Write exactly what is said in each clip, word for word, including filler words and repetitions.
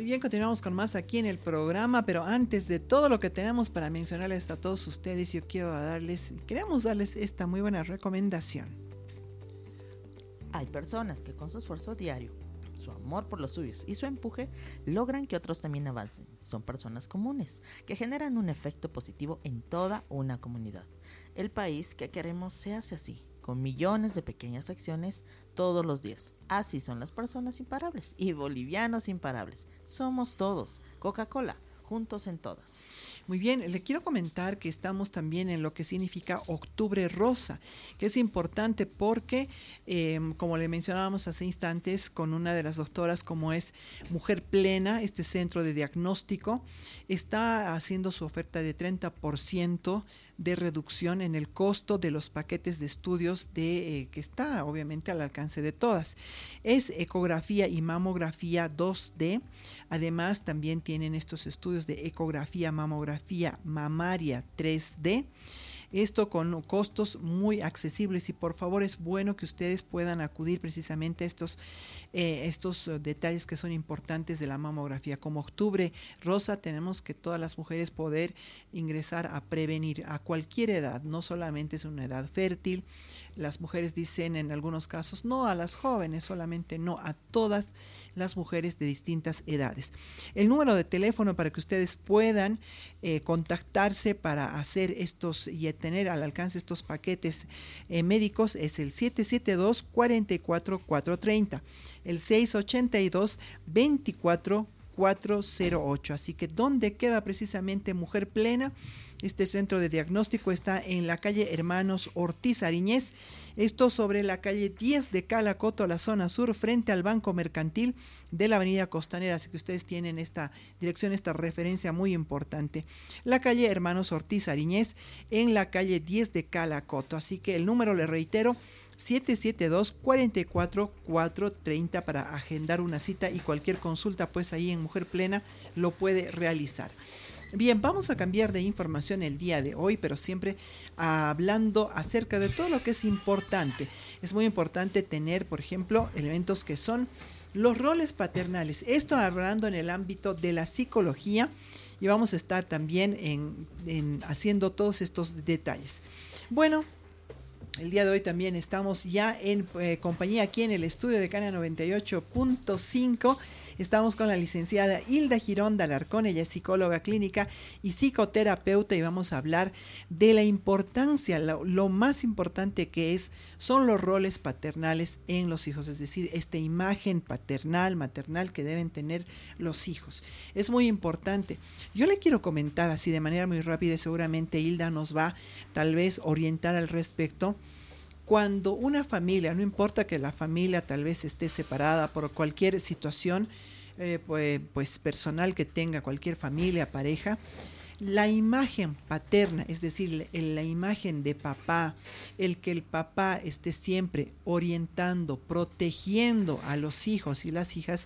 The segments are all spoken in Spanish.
bien, continuamos con más aquí en el programa, pero antes de todo lo que tenemos para mencionarles a todos ustedes, yo quiero darles, queremos darles esta muy buena recomendación. Hay personas que con su esfuerzo diario, su amor por los suyos y su empuje logran que otros también avancen. Son personas comunes que generan un efecto positivo en toda una comunidad. El país que queremos se hace así, con millones de pequeñas acciones todos los días. Así son las personas imparables y bolivianos imparables. Somos todos. Coca-Cola, juntos en todas. Muy bien, le quiero comentar que estamos también en lo que significa Octubre Rosa, que es importante porque, eh, como le mencionábamos hace instantes, con una de las doctoras como es Mujer Plena, este centro de diagnóstico, está haciendo su oferta de treinta por ciento de reducción en el costo de los paquetes de estudios de, eh, que está obviamente al alcance de todas. Es ecografía y mamografía dos D, además también tienen estos estudios de ecografía, mamografía mamaria tres D, esto con costos muy accesibles, y por favor es bueno que ustedes puedan acudir precisamente a estos, eh, estos uh, detalles que son importantes de la mamografía. Como Octubre Rosa tenemos que todas las mujeres poder ingresar a prevenir a cualquier edad, no solamente es una edad fértil. Las mujeres dicen en algunos casos no a las jóvenes, solamente no, a todas las mujeres de distintas edades. El número de teléfono para que ustedes puedan eh, contactarse para hacer estos y tener al alcance estos paquetes eh, médicos es el siete siete dos, cuatro cuatro cuatro tres cero, el seis ocho dos, dos cuatro cuatro cero ocho. Así que ¿dónde queda precisamente Mujer Plena? Este centro de diagnóstico está en la calle Hermanos Ortiz Ariñez, esto sobre la calle diez de Calacoto, la zona sur, frente al Banco Mercantil de la Avenida Costanera. Así que ustedes tienen esta dirección, esta referencia muy importante. La calle Hermanos Ortiz Ariñez en la calle diez de Calacoto. Así que el número, le reitero, siete siete dos, cuatro cuatro cuatro tres cero para agendar una cita, y cualquier consulta pues ahí en Mujer Plena lo puede realizar. Bien, vamos a cambiar de información el día de hoy, pero siempre hablando acerca de todo lo que es importante. Es muy importante tener, por ejemplo, elementos que son los roles paternales. Esto hablando en el ámbito de la psicología, y vamos a estar también en, en haciendo todos estos detalles. Bueno, el día de hoy también estamos ya en eh, compañía aquí en el estudio de Cana noventa y ocho punto cinco. Estamos con la licenciada Hilda Gironda Alarcón, ella es psicóloga clínica y psicoterapeuta, y vamos a hablar de la importancia, lo, lo más importante que es, son los roles paternales en los hijos, es decir, esta imagen paternal, maternal que deben tener los hijos. Es muy importante. Yo le quiero comentar así de manera muy rápida, y seguramente Hilda nos va tal vez orientar al respecto. Cuando una familia, no importa que la familia tal vez esté separada por cualquier situación eh, pues, pues personal que tenga cualquier familia, pareja, la imagen paterna, es decir, la imagen de papá, el que el papá esté siempre orientando, protegiendo a los hijos y las hijas,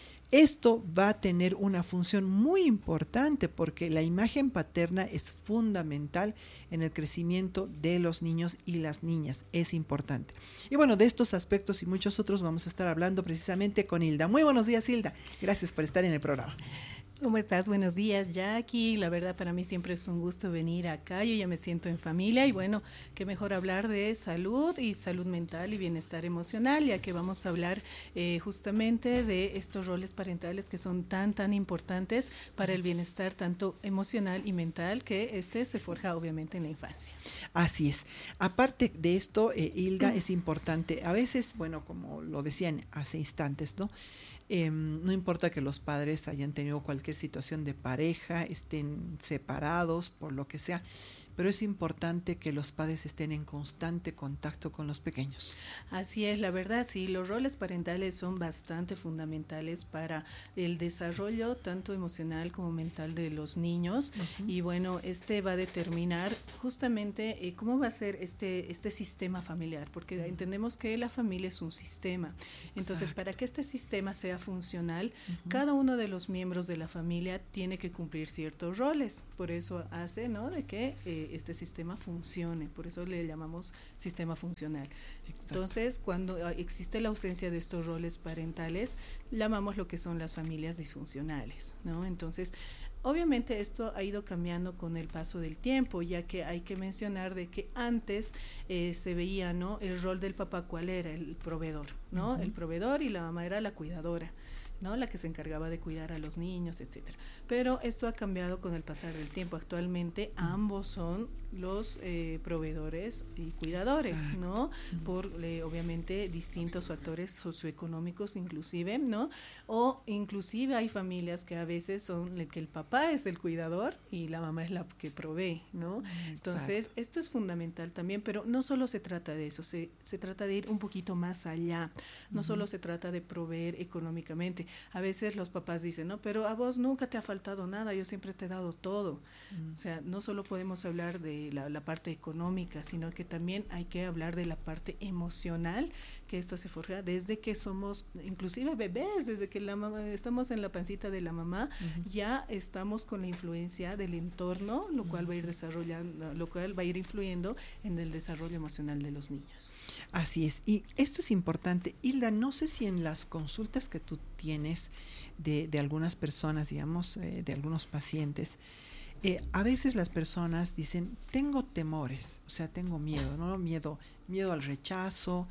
esto va a tener una función muy importante, porque la imagen paterna es fundamental en el crecimiento de los niños y las niñas, es importante. Y bueno, de estos aspectos y muchos otros vamos a estar hablando precisamente con Hilda. Muy buenos días, Hilda. Gracias por estar en el programa. ¿Cómo estás? Buenos días, Jackie. La verdad, para mí siempre es un gusto venir acá. Yo ya me siento en familia, y bueno, qué mejor hablar de salud y salud mental y bienestar emocional, ya que vamos a hablar eh, justamente de estos roles parentales que son tan, tan importantes para el bienestar tanto emocional y mental, que este se forja obviamente en la infancia. Así es. Aparte de esto, eh, Hilda, es importante, a veces, bueno, como lo decían hace instantes, ¿no? Eh, no importa que los padres hayan tenido cualquier situación de pareja, estén separados, por lo que sea, pero es importante que los padres estén en constante contacto con los pequeños. Así es, la verdad, sí, los roles parentales son bastante fundamentales para el desarrollo tanto emocional como mental de los niños. Uh-huh. Y bueno, este va a determinar justamente eh, cómo va a ser este, este sistema familiar, porque uh-huh. entendemos que la familia es un sistema. Entonces, exacto, para que este sistema sea funcional, uh-huh. cada uno de los miembros de la familia tiene que cumplir ciertos roles. Por eso hace, ¿no?, de que eh, este, este sistema funcione, por eso le llamamos sistema funcional. Exacto. Entonces, cuando existe la ausencia de estos roles parentales, llamamos lo que son las familias disfuncionales, ¿no? Entonces, obviamente esto ha ido cambiando con el paso del tiempo, ya que hay que mencionar de que antes eh, se veía, ¿no?, el rol del papá, ¿cuál era? El proveedor, ¿no? Uh-huh. El proveedor, y la mamá era la cuidadora, ¿no?, la que se encargaba de cuidar a los niños, etcétera. Pero esto ha cambiado con el pasar del tiempo. Actualmente ambos son los eh, proveedores y cuidadores, exacto, ¿no? Por eh, obviamente distintos factores socioeconómicos inclusive, ¿no? O inclusive hay familias que a veces son el que el papá es el cuidador y la mamá es la que provee, ¿no? Exacto. Entonces, esto es fundamental también, pero no solo se trata de eso, se, se trata de ir un poquito más allá. No uh-huh. solo se trata de proveer económicamente. A veces los papás dicen, no, pero a vos nunca te ha faltado nada, yo siempre te he dado todo. Mm. O sea, no solo podemos hablar de la, la parte económica, sino que también hay que hablar de la parte emocional, que esto se forja desde que somos, inclusive bebés, desde que la mamá, estamos en la pancita de la mamá, uh-huh. ya estamos con la influencia del entorno, lo cual va a ir desarrollando, lo cual va a ir influyendo en el desarrollo emocional de los niños. Así es, y esto es importante. Hilda, no sé si en las consultas que tú tienes de, de algunas personas, digamos, eh, de algunos pacientes, eh, a veces las personas dicen, tengo temores, o sea, tengo miedo, ¿no? Miedo, miedo al rechazo,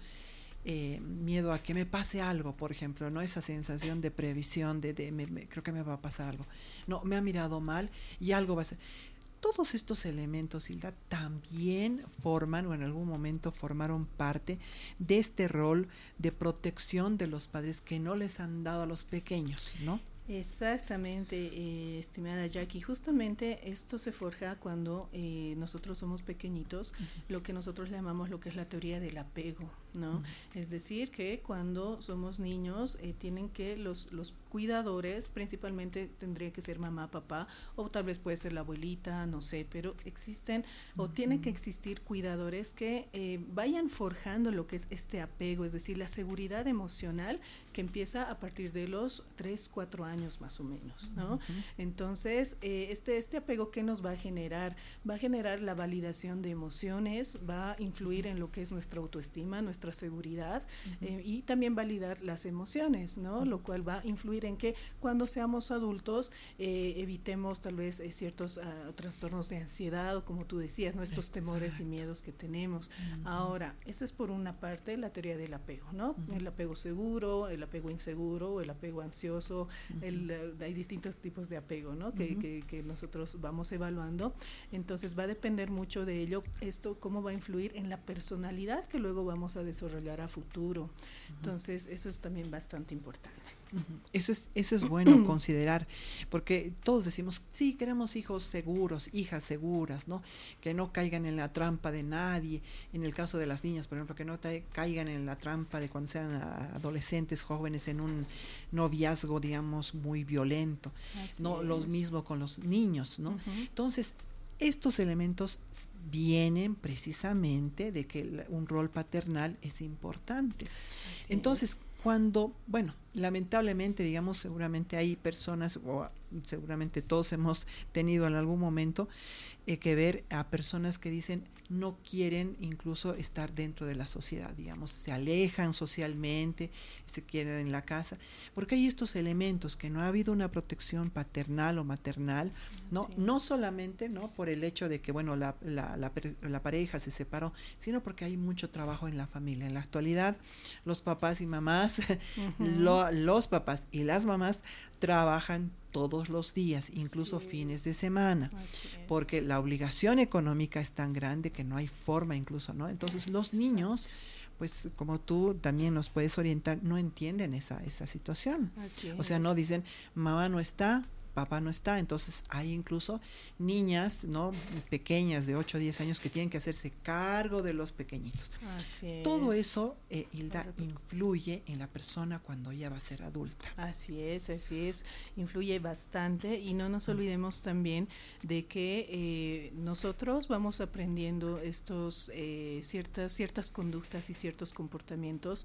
eh, miedo a que me pase algo, por ejemplo, ¿no? Esa sensación de previsión, de, de me, me, creo que me va a pasar algo. No, me ha mirado mal y algo va a ser. Todos estos elementos, Hilda, también forman o en algún momento formaron parte de este rol de protección de los padres que no les han dado a los pequeños, ¿no? Exactamente, eh, estimada Jackie. Justamente esto se forja cuando eh, nosotros somos pequeñitos, uh-huh. lo que nosotros llamamos lo que es la teoría del apego, ¿no? Uh-huh. Es decir, que cuando somos niños eh, tienen que los, los cuidadores, principalmente tendría que ser mamá, papá, o tal vez puede ser la abuelita, no sé, pero existen uh-huh. o tienen que existir cuidadores que eh, vayan forjando lo que es este apego, es decir, la seguridad emocional que empieza a partir de los tres, cuatro años más o menos, ¿no? Uh-huh. Entonces, eh, este, este apego, ¿qué nos va a generar? Va a generar la validación de emociones, va a influir en lo que es nuestra autoestima, nuestra seguridad, uh-huh. eh, y también validar las emociones, ¿no? Uh-huh. Lo cual va a influir en que cuando seamos adultos eh, evitemos tal vez eh, ciertos uh, trastornos de ansiedad o como tú decías, ¿no? Estos Exacto. temores y miedos que tenemos. Uh-huh. Ahora, eso es por una parte la teoría del apego, ¿no? Uh-huh. El apego seguro, el apego inseguro, el apego ansioso, uh-huh. el, uh, hay distintos tipos de apego, ¿no? Que, uh-huh. que, que nosotros vamos evaluando. Entonces va a depender mucho de ello, esto cómo va a influir en la personalidad que luego vamos a desarrollar a futuro. Uh-huh. Entonces eso es también bastante importante. Uh-huh. Eso es, eso es bueno considerar, porque todos decimos, sí, queremos hijos seguros, hijas seguras, ¿no? Que no caigan en la trampa de nadie. En el caso de las niñas, por ejemplo, que no te, caigan en la trampa de cuando sean adolescentes, jóvenes, en un noviazgo, digamos, muy violento. Así no, es. Lo mismo con los niños, ¿no? Uh-huh. Entonces, estos elementos vienen precisamente de que un rol paternal es importante. Así Entonces, es. Cuando, bueno, lamentablemente, digamos, seguramente hay personas, o seguramente todos hemos tenido en algún momento eh, que ver a personas que dicen no quieren incluso estar dentro de la sociedad, digamos, se alejan socialmente, se quedan en la casa, porque hay estos elementos que no ha habido una protección paternal o maternal, no, sí. no solamente no por el hecho de que bueno la, la, la, la pareja se separó, sino porque hay mucho trabajo en la familia. En la actualidad, los papás y mamás, uh-huh. lo, los papás y las mamás trabajan todos los días, incluso sí. fines de semana, porque la obligación económica es tan grande que no hay forma incluso, ¿no? Entonces los niños, pues como tú también nos puedes orientar, no entienden esa, esa situación. Así o sea, es. No dicen, mamá no está, papá no está, entonces hay incluso niñas, ¿no? Pequeñas de ocho o diez años que tienen que hacerse cargo de los pequeñitos. Así Todo es. eso, eh, Hilda, claro. influye en la persona cuando ya va a ser adulta. Así es, así es, influye bastante y no nos olvidemos también de que eh, nosotros vamos aprendiendo estos eh, ciertas, ciertas conductas y ciertos comportamientos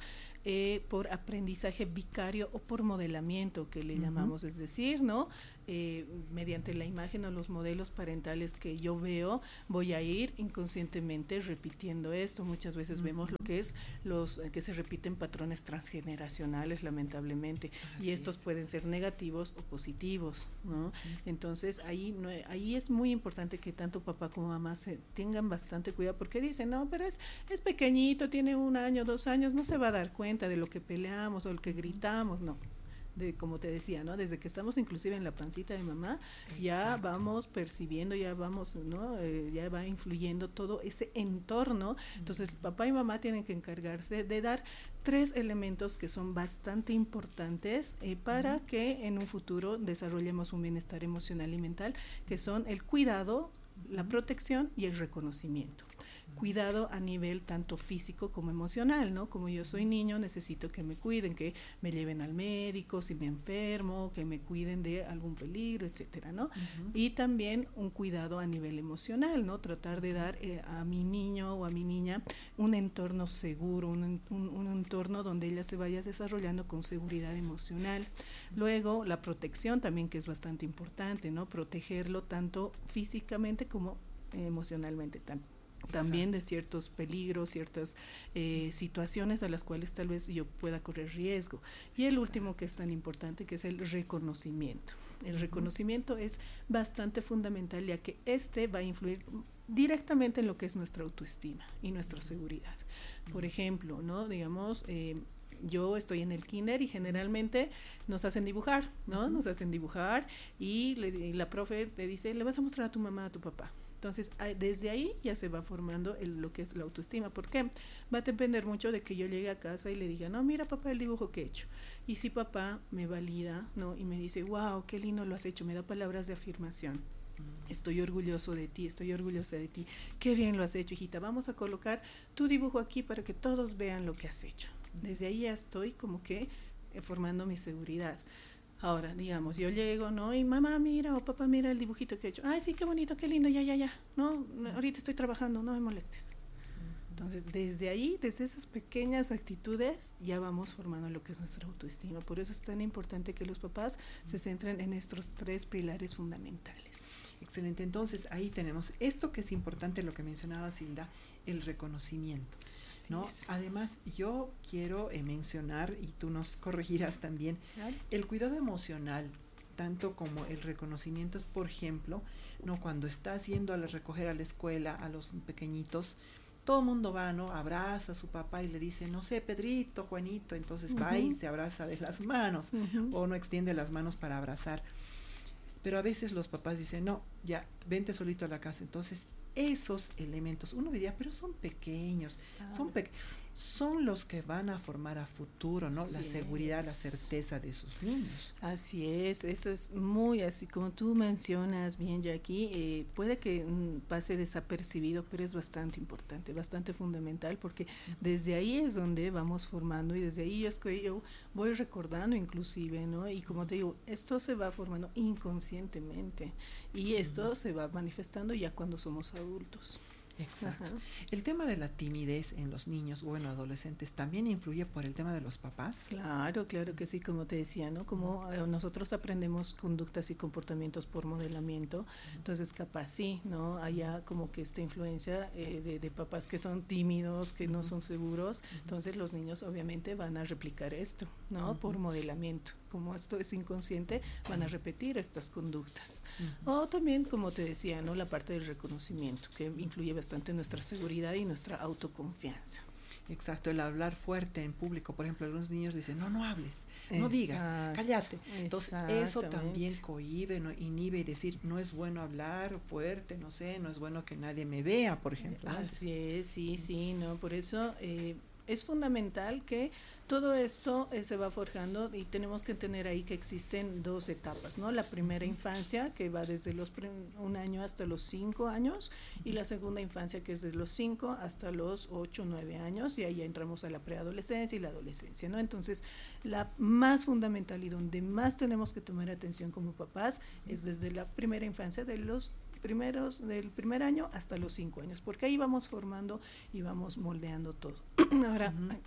eh, por aprendizaje vicario o por modelamiento, que le uh-huh. llamamos, es decir, ¿no? Eh, mediante la imagen o los modelos parentales que yo veo, voy a ir inconscientemente repitiendo esto. Muchas veces uh-huh. vemos lo que es los eh, que se repiten patrones transgeneracionales, lamentablemente, Así y estos es. pueden ser negativos o positivos, ¿no? Uh-huh. Entonces ahí no, ahí es muy importante que tanto papá como mamá se tengan bastante cuidado, porque dicen, no, pero es, es pequeñito, tiene un año, dos años, no se va a dar cuenta de lo que peleamos o lo que gritamos, no. De, como te decía, ¿no? Desde que estamos inclusive en la pancita de mamá, Exacto. ya vamos percibiendo, ya vamos, ¿no? Eh, ya va influyendo todo ese entorno. Entonces, papá y mamá tienen que encargarse de dar tres elementos que son bastante importantes eh, para uh-huh. que en un futuro desarrollemos un bienestar emocional y mental, que son el cuidado, la uh-huh. protección y el reconocimiento. Cuidado a nivel tanto físico como emocional, ¿no? Como yo soy niño, necesito que me cuiden, que me lleven al médico si me enfermo, que me cuiden de algún peligro, etcétera, ¿no? Uh-huh. Y también un cuidado a nivel emocional, ¿no? Tratar de dar eh, a mi niño o a mi niña un entorno seguro, un, un, un entorno donde ella se vaya desarrollando con seguridad emocional. Luego, la protección también, que es bastante importante, ¿no? Protegerlo tanto físicamente como eh, emocionalmente también. También de ciertos peligros, ciertas eh, situaciones a las cuales tal vez yo pueda correr riesgo. Y el último, que es tan importante, que es el reconocimiento. El reconocimiento es bastante fundamental, ya que este va a influir directamente en lo que es nuestra autoestima y nuestra seguridad. Por ejemplo, ¿no? Digamos, eh, yo estoy en el kinder y generalmente nos hacen dibujar, ¿no? Nos hacen dibujar y, le, y la profe te dice, le vas a mostrar a tu mamá, a tu papá. Entonces, desde ahí ya se va formando el, lo que es la autoestima. ¿Por qué? Va a depender mucho de que yo llegue a casa y le diga, no, mira papá el dibujo que he hecho. Y si papá me valida, ¿no? Y me dice, wow, qué lindo lo has hecho, me da palabras de afirmación. Estoy orgulloso de ti, estoy orgullosa de ti. Qué bien lo has hecho, hijita. Vamos a colocar tu dibujo aquí para que todos vean lo que has hecho. Desde ahí ya estoy como que eh, formando mi seguridad. Ahora, digamos, yo llego, ¿no? Y mamá, mira, o papá, mira el dibujito que he hecho. Ay, sí, qué bonito, qué lindo, ya, ya, ya. No, ahorita estoy trabajando, no me molestes. Entonces, desde ahí, desde esas pequeñas actitudes, ya vamos formando lo que es nuestra autoestima. Por eso es tan importante que los papás se centren en estos tres pilares fundamentales. Excelente. Entonces, ahí tenemos esto que es importante, lo que mencionaba Silda, el reconocimiento. ¿No? Además, yo quiero eh, mencionar, y tú nos corregirás también, ¿Claro? el cuidado emocional, tanto como el reconocimiento es, por ejemplo, ¿no? Cuando estás yendo a recoger a la escuela a los pequeñitos, todo el mundo va, ¿no? Abraza a su papá y le dice, no sé, Pedrito, Juanito, entonces uh-huh. va y se abraza de las manos, uh-huh. o no extiende las manos para abrazar. Pero a veces los papás dicen, no, ya, vente solito a la casa. Entonces, esos elementos, uno diría, pero son pequeños, son pe- son los que van a formar a futuro, ¿no? Así la seguridad, es. La certeza de sus niños. Así es, eso es muy así, como tú mencionas bien, Jackie, eh, puede que mm, pase desapercibido, pero es bastante importante, bastante fundamental, porque desde ahí es donde vamos formando y desde ahí es que yo voy recordando inclusive, ¿no? Y como te digo, esto se va formando inconscientemente y esto uh-huh. se va manifestando ya cuando somos adultos. Exacto. Ajá. El tema de la timidez en los niños, bueno, adolescentes, ¿también influye por el tema de los papás? Claro, claro que sí, como te decía, ¿no? Como eh, nosotros aprendemos conductas y comportamientos por modelamiento, uh-huh. entonces capaz sí, ¿no? Haya como que esta influencia eh, de, de papás que son tímidos, que uh-huh. no son seguros, uh-huh. entonces los niños obviamente van a replicar esto, ¿no? Uh-huh. Por modelamiento. Como esto es inconsciente, van a repetir estas conductas. Uh-huh. O también, como te decía, ¿no? La parte del reconocimiento, que influye bastante en nuestra seguridad y nuestra autoconfianza. Exacto, el hablar fuerte en público, por ejemplo, algunos niños dicen, no, no hables, no digas, cállate. Entonces, eso también cohíbe, ¿no? Inhibe y decir, no es bueno hablar fuerte, no sé, no es bueno que nadie me vea, por ejemplo. Así es, sí, sí, ¿no? Por eso eh, es fundamental que todo esto eh, se va forjando y tenemos que tener ahí que existen dos etapas, ¿no? La primera infancia, que va desde los prim- un año hasta los cinco años, y la segunda infancia, que es desde los cinco hasta los ocho, nueve años, y ahí ya entramos a la preadolescencia y la adolescencia, ¿no? Entonces, la más fundamental y donde más tenemos que tomar atención como papás es desde la primera infancia, de los primeros, del primer año hasta los cinco años, porque ahí vamos formando y vamos moldeando todo. Ahora, uh-huh.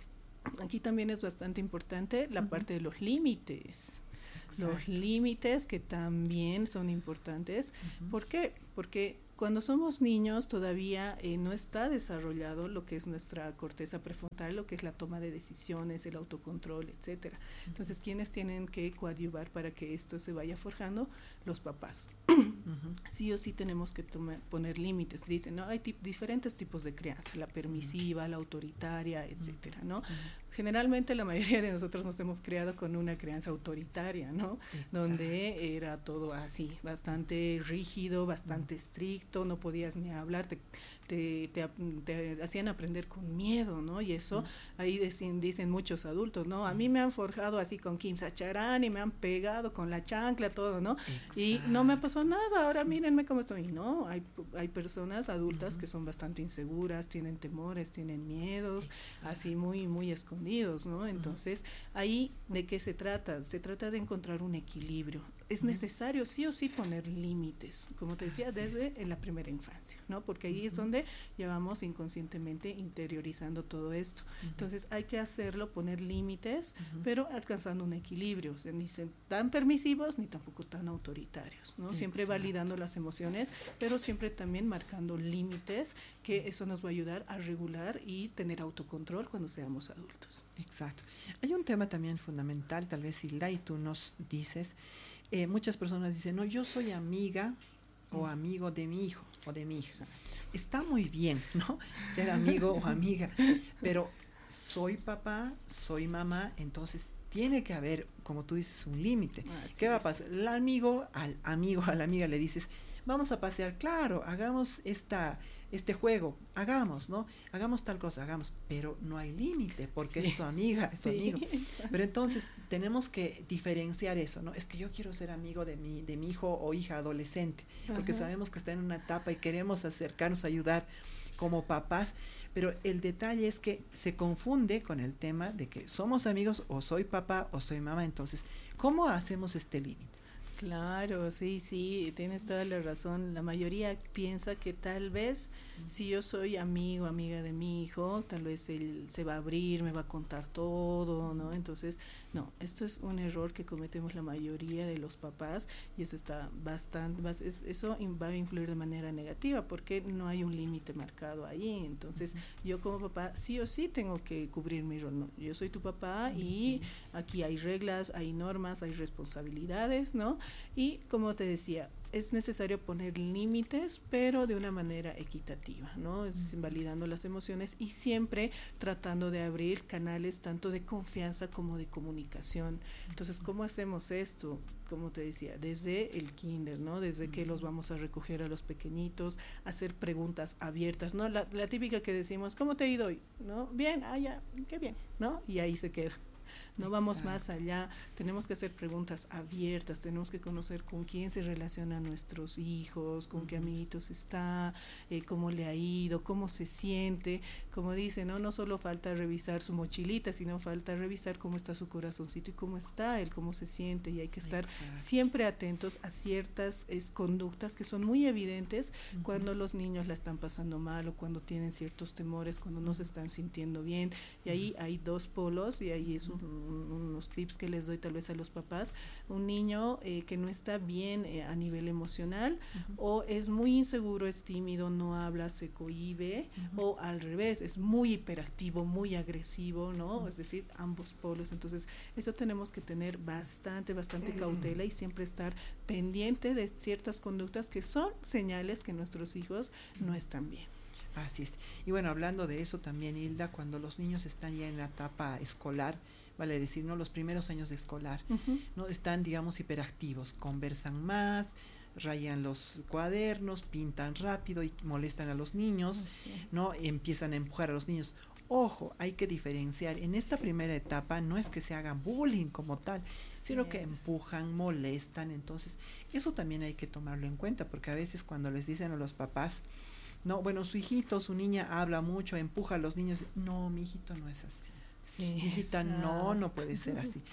Aquí también es bastante importante la uh-huh. parte de los límites. Exacto. Los límites que también son importantes. Uh-huh. ¿Por qué? Porque cuando somos niños todavía eh, no está desarrollado lo que es nuestra corteza prefrontal, lo que es la toma de decisiones, el autocontrol, etcétera. Uh-huh. Entonces, ¿quiénes tienen que coadyuvar para que esto se vaya forjando? Los papás. Uh-huh. Sí o sí tenemos que toma, poner límites. Dicen, ¿no? Hay tip- diferentes tipos de crianza, la permisiva, uh-huh. la autoritaria, etcétera, ¿no? Uh-huh. Generalmente la mayoría de nosotros nos hemos criado con una crianza autoritaria, ¿no? Exacto. Donde era todo así, bastante rígido, bastante uh-huh. estricto, no podías ni hablar, te, te, te, te hacían aprender con miedo, ¿no? Y eso, uh-huh. ahí dicen, dicen muchos adultos, ¿no? A mí me han forjado así con quinzacharán y me han pegado con la chancla, todo, ¿no? Exacto. Y no me pasó nada, ahora mírenme cómo estoy. No, hay, hay personas adultas uh-huh. que son bastante inseguras, tienen temores, tienen miedos, Exacto. así muy, muy escondidos, ¿no? Entonces, uh-huh. ahí, ¿de qué se trata? Se trata de encontrar un equilibrio. Es uh-huh. necesario sí o sí poner límites, como te decía, Así desde es. en la primera infancia, ¿no? Porque ahí uh-huh. es donde ya vamos inconscientemente interiorizando todo esto. Uh-huh. Entonces, hay que hacerlo, poner límites, uh-huh. pero alcanzando un equilibrio, o sea, ni tan permisivos ni tampoco tan autoritarios, ¿no? Siempre Exacto. validando las emociones, pero siempre también marcando límites, que eso nos va a ayudar a regular y tener autocontrol cuando seamos adultos. Exacto. Hay un tema también fundamental, tal vez Hilda, y tú nos dices, eh, muchas personas dicen, no, yo soy amiga o amigo de mi hijo o de mi hija. Está muy bien, ¿no? Ser amigo o amiga, pero soy papá, soy mamá, entonces tiene que haber, como tú dices, un límite. ¿Qué va a pasar? El amigo al amigo, a la amiga le dices, vamos a pasear, claro, hagamos esta, este juego, hagamos, ¿no? Hagamos tal cosa, hagamos, pero no hay límite, porque sí. es tu amiga, es tu sí. amigo. Pero entonces tenemos que diferenciar eso, ¿no? Es que yo quiero ser amigo de mi, de mi hijo o hija adolescente, porque Ajá. sabemos que está en una etapa y queremos acercarnos, ayudar como papás, pero el detalle es que se confunde con el tema de que somos amigos o soy papá o soy mamá. Entonces, ¿cómo hacemos este límite? Claro, sí, sí, tienes toda la razón. La mayoría piensa que tal vez si yo soy amigo, amiga de mi hijo, tal vez él se va a abrir, me va a contar todo, ¿no? Entonces, no, esto es un error que cometemos la mayoría de los papás y eso está bastante, es, eso va a influir de manera negativa porque no hay un límite marcado ahí. Entonces, uh-huh. yo como papá sí o sí tengo que cubrir mi rol, ¿no? Yo soy tu papá uh-huh. y aquí hay reglas, hay normas, hay responsabilidades, ¿no? Y como te decía, es necesario poner límites, pero de una manera equitativa, ¿no? Es invalidando las emociones y siempre tratando de abrir canales tanto de confianza como de comunicación. Entonces, ¿cómo hacemos esto? Como te decía, desde el kinder, ¿no? Desde que los vamos a recoger a los pequeñitos, hacer preguntas abiertas, ¿no? La, la típica que decimos, ¿cómo te ha ido hoy? ¿No? Bien, ah, ya, qué bien, ¿no? Y ahí se queda. No Exacto. vamos más allá, tenemos que hacer preguntas abiertas, tenemos que conocer con quién se relacionan nuestros hijos, con uh-huh. qué amiguitos está, eh, cómo le ha ido, cómo se siente. Como dice, ¿no? No solo falta revisar su mochilita, sino falta revisar cómo está su corazoncito y cómo está él, cómo se siente, y hay que estar Exacto. siempre atentos a ciertas es, conductas que son muy evidentes uh-huh. cuando los niños la están pasando mal o cuando tienen ciertos temores, cuando no se están sintiendo bien, y ahí uh-huh. hay dos polos y ahí es un unos tips que les doy tal vez a los papás. Un niño eh, que no está bien eh, a nivel emocional uh-huh. o es muy inseguro, es tímido, no habla, se cohíbe uh-huh. o al revés, es muy hiperactivo, muy agresivo, ¿no? Uh-huh. Es decir, ambos polos. Entonces, eso tenemos que tener bastante, bastante uh-huh. cautela y siempre estar pendiente de ciertas conductas que son señales que nuestros hijos uh-huh. no están bien. Así es. Y bueno, hablando de eso también, Hilda, cuando los niños están ya en la etapa escolar, vale decir, ¿no? Los primeros años de escolar, uh-huh. ¿no? Están, digamos, hiperactivos, conversan más, rayan los cuadernos, pintan rápido y molestan a los niños, ¿no? Y empiezan a empujar a los niños. Ojo, hay que diferenciar. En esta primera etapa no es que se hagan bullying como tal, sí sino es. que empujan, molestan. Entonces, eso también hay que tomarlo en cuenta, porque a veces cuando les dicen a los papás, no, bueno, su hijito, su niña habla mucho, empuja a los niños. No, mi hijito no es así. Sí, mi hijita no, no puede ser así.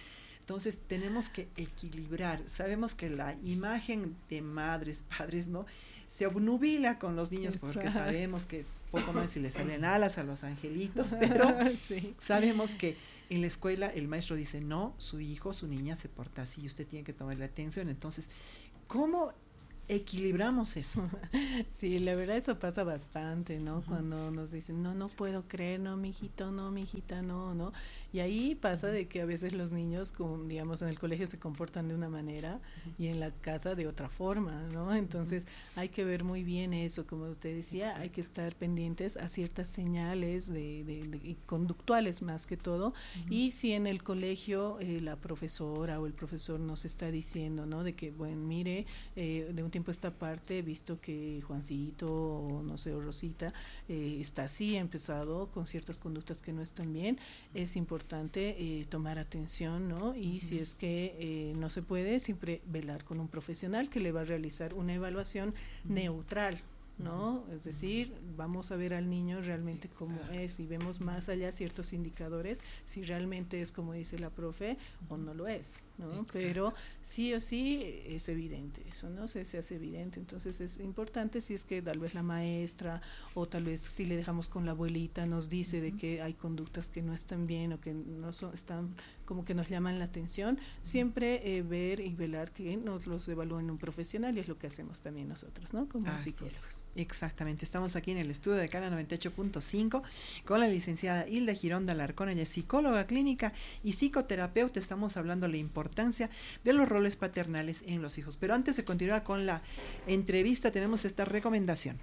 Entonces tenemos que equilibrar. Sabemos que la imagen de madres, padres, ¿no? Se obnubila con los niños. Exacto. Porque sabemos que poco más si les salen alas a los angelitos, pero sí. Sabemos que en la escuela el maestro dice, no, su hijo, su niña se porta así y usted tiene que tomarle atención. Entonces, ¿cómo equilibramos eso? Sí, la verdad eso pasa bastante, ¿no? Uh-huh. Cuando nos dicen, no, no puedo creer, no, mijito, no, mijita, no, no. Y ahí pasa de que a veces los niños, como, digamos, en el colegio se comportan de una manera uh-huh. y en la casa de otra forma, ¿no? Entonces uh-huh. hay que ver muy bien eso, como te decía, exacto. Hay que estar pendientes a ciertas señales de, de, de conductuales más que todo. Uh-huh. Y si en el colegio eh, la profesora o el profesor nos está diciendo, ¿no? De que, bueno, mire, eh, de un tiempo a esta parte he visto que Juancito o no sé, o Rosita eh, está así, ha empezado con ciertas conductas que no están bien, es importante eh, tomar atención, ¿no? Y uh-huh. si es que eh, no se puede, siempre velar con un profesional que le va a realizar una evaluación uh-huh. neutral, ¿no? Es decir, vamos a ver al niño realmente cómo es y vemos más allá ciertos indicadores, si realmente es como dice la profe o no lo es, ¿no? Exacto. Pero sí o sí es evidente eso, ¿no? Se, se hace evidente, entonces es importante si es que tal vez la maestra o tal vez si le dejamos con la abuelita nos dice uh-huh. de que hay conductas que no están bien o que no son, están como que nos llaman la atención, siempre eh, ver y velar que nos los evalúen un profesional y es lo que hacemos también nosotros, ¿no? Como Así psicólogos. Es. Exactamente, estamos aquí en el estudio de Cana noventa y ocho punto cinco con la licenciada Hilda Gironda Alarcón, ella es psicóloga clínica y psicoterapeuta. Estamos hablando de la importancia de los roles paternales en los hijos. Pero antes de continuar con la entrevista, tenemos esta recomendación.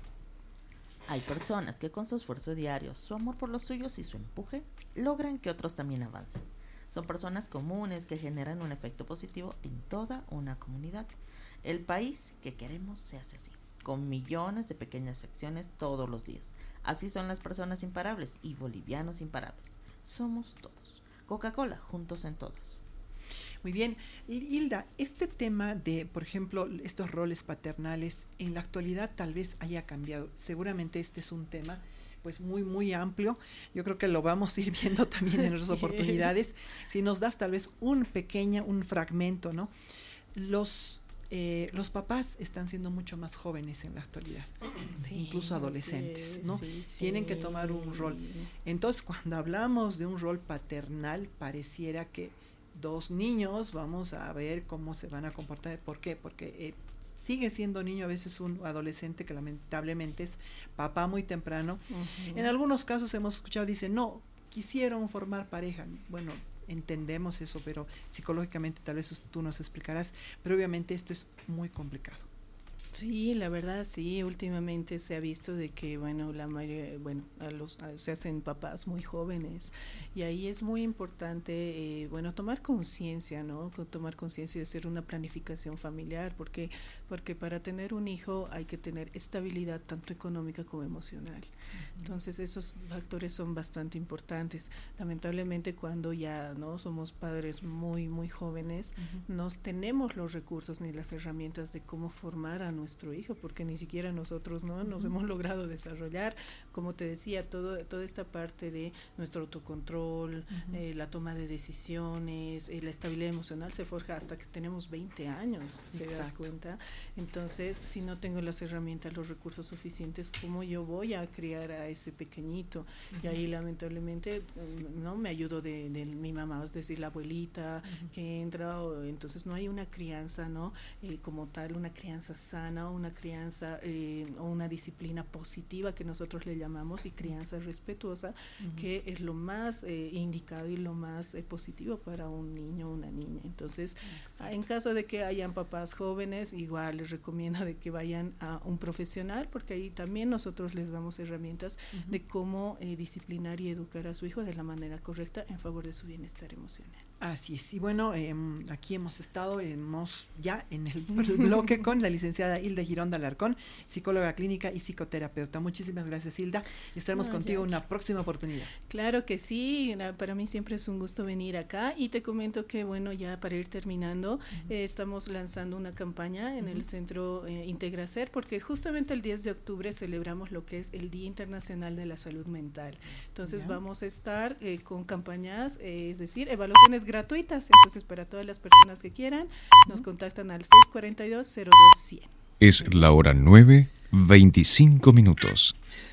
Hay personas que con su esfuerzo diario, su amor por los suyos y su empuje, logran que otros también avancen. Son personas comunes que generan un efecto positivo en toda una comunidad. El país que queremos se hace así, con millones de pequeñas acciones todos los días. Así son las personas imparables y bolivianos imparables. Somos todos. Coca-Cola, juntos en todos. Muy bien. Hilda, este tema de, por ejemplo, estos roles paternales, en la actualidad tal vez haya cambiado. Seguramente este es un tema pues muy, muy amplio. Yo creo que lo vamos a ir viendo también en otras sí. oportunidades. Si nos das tal vez un pequeño, un fragmento, ¿no? Los... Eh, los papás están siendo mucho más jóvenes en la actualidad, sí, incluso adolescentes, sí, ¿no? Sí, sí. Tienen que tomar un rol. Entonces, cuando hablamos de un rol paternal, pareciera que dos niños, vamos a ver cómo se van a comportar. ¿Por qué? Porque eh, sigue siendo niño a veces un adolescente que lamentablemente es papá muy temprano. Uh-huh. En algunos casos hemos escuchado, dicen, no, quisieron formar pareja. Bueno, entendemos eso, pero psicológicamente tal vez tú nos explicarás, pero obviamente esto es muy complicado. Sí, la verdad sí, últimamente se ha visto de que, bueno, la mayoría, bueno, a los, a, se hacen papás muy jóvenes y ahí es muy importante, eh, bueno, tomar conciencia, ¿no? Tomar conciencia de hacer una planificación familiar, porque porque para tener un hijo hay que tener estabilidad tanto económica como emocional. Uh-huh. Entonces esos factores son bastante importantes. Lamentablemente cuando ya no somos padres muy, muy jóvenes, uh-huh. no tenemos los recursos ni las herramientas de cómo formar a nuestro hijo, porque ni siquiera nosotros no nos uh-huh. hemos logrado desarrollar, como te decía, todo toda esta parte de nuestro autocontrol, uh-huh. eh, la toma de decisiones, eh, la estabilidad emocional se forja hasta que tenemos veinte años, ¿te Exacto. das cuenta? Entonces, si no tengo las herramientas, los recursos suficientes, ¿cómo yo voy a criar a ese pequeñito? Uh-huh. Y ahí lamentablemente no me ayudo de, de mi mamá, es decir, la abuelita uh-huh. que entra, o, entonces no hay una crianza, ¿no? Eh, como tal, una crianza sana, una crianza eh, o una disciplina positiva que nosotros le llamamos y crianza respetuosa, uh-huh. que es lo más eh, indicado y lo más eh, positivo para un niño o una niña. Entonces, Exacto. en caso de que hayan papás jóvenes, igual les recomiendo de que vayan a un profesional, porque ahí también nosotros les damos herramientas uh-huh. de cómo eh, disciplinar y educar a su hijo de la manera correcta en favor de su bienestar emocional. Así es, y bueno, eh, aquí hemos estado, hemos ya en el, el bloque con la licenciada Hilda Gironda Alarcón, psicóloga clínica y psicoterapeuta. Muchísimas gracias, Hilda, estaremos no, contigo en una próxima oportunidad. Claro que sí, para mí siempre es un gusto venir acá y te comento que, bueno, ya para ir terminando, uh-huh. eh, estamos lanzando una campaña en uh-huh. el Centro eh, Integracer, porque justamente el diez de octubre celebramos lo que es el Día Internacional de la Salud Mental. Entonces yeah. vamos a estar eh, con campañas, eh, es decir, evaluaciones gratuitas, entonces para todas las personas que quieran, nos contactan al seis cuatro dos, cero dos cero cero. Es la hora nueve, veinticinco minutos.